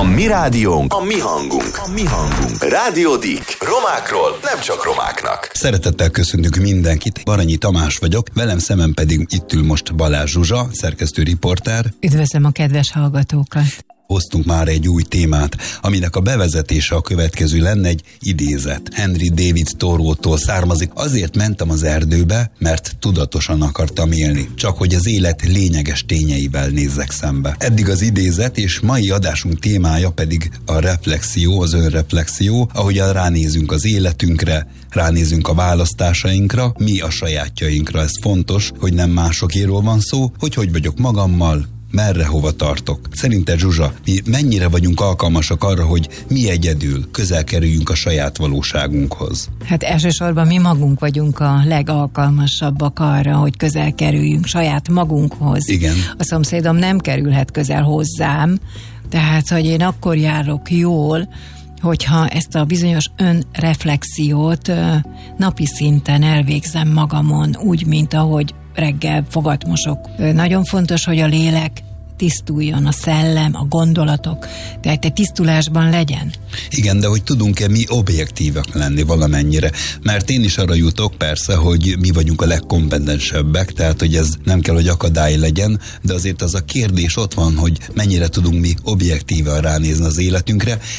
A mi rádiónk, a mi hangunk, a mi hangunk. Rádió Dik. Romákról, nem csak romáknak. Szeretettel köszöntünk mindenkit. Baranyi Tamás vagyok, velem szemben pedig itt ül most Balázs Zsuzsa, szerkesztő riporter. Üdvözlöm a kedves hallgatókat! Hoztunk már egy új témát, aminek a bevezetése a következő lenne egy idézet. Henry David Thoreautól származik. Azért mentem az erdőbe, mert tudatosan akartam élni. Csak hogy az élet lényeges tényeivel nézzek szembe. Eddig az idézet, és mai adásunk témája pedig a reflexió, az önreflexió, ahogyan ránézünk az életünkre, ránézünk a választásainkra, mi a sajátjainkra. Ez fontos, hogy nem másokéről van szó, hogy vagyok magammal, merre, hova tartok. Szerinted, Zsuzsa, mi mennyire vagyunk alkalmasak arra, hogy mi egyedül közel kerüljünk a saját valóságunkhoz? Hát elsősorban mi magunk vagyunk a legalkalmasabbak arra, hogy közel kerüljünk saját magunkhoz. Igen. A szomszédom nem kerülhet közel hozzám, tehát, hogy én akkor járok jól, hogyha ezt a bizonyos önreflexiót napi szinten elvégzem magamon, úgy, mint ahogy reggel fogat mosok. Nagyon fontos, hogy a lélek tisztuljon, a szellem, a gondolatok, tehát egy tisztulásban legyen. Igen, de hogy tudunk-e mi objektívak lenni valamennyire? Mert én is arra jutok persze, hogy mi vagyunk a legkompetensebbek, tehát hogy ez nem kell, hogy akadály legyen, de azért az a kérdés ott van, hogy mennyire tudunk mi objektíven ránézni az életünkre,